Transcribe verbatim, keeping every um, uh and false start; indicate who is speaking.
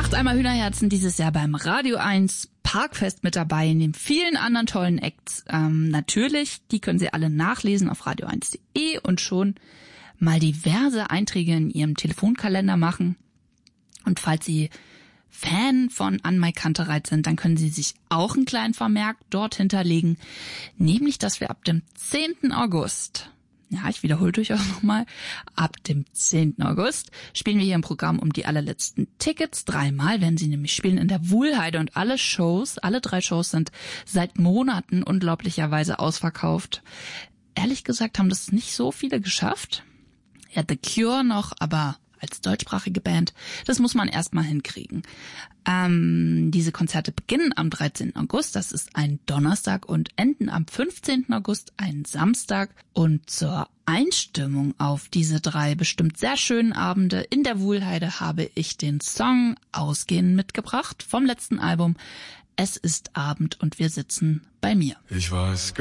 Speaker 1: Nachts einmal Hühnerherzen dieses Jahr beim Radio eins Parkfest mit dabei, neben vielen anderen tollen Acts. Ähm, natürlich, die können Sie alle nachlesen auf radio eins punkt de und schon mal diverse Einträge in Ihrem Telefonkalender machen. Und falls Sie Fan von Ann-Mai Kantereit sind, dann können Sie sich auch einen kleinen Vermerk dort hinterlegen, nämlich, dass wir ab dem zehnten August, ja, ich wiederhole durchaus nochmal, ab dem zehnten August spielen wir hier im Programm um die allerletzten Tickets. Dreimal werden sie nämlich spielen in der Wuhlheide und alle Shows, alle drei Shows sind seit Monaten unglaublicherweise ausverkauft. Ehrlich gesagt haben das nicht so viele geschafft. Ja, The Cure noch, aber als deutschsprachige Band, das muss man erstmal hinkriegen. Ähm, diese Konzerte beginnen am dreizehnten August, das ist ein Donnerstag, und enden am fünfzehnten August, ein Samstag. Und zur Einstimmung auf diese drei bestimmt sehr schönen Abende in der Wuhlheide habe ich den Song Ausgehen mitgebracht vom letzten Album Es ist Abend und wir sitzen bei mir.
Speaker 2: Ich weiß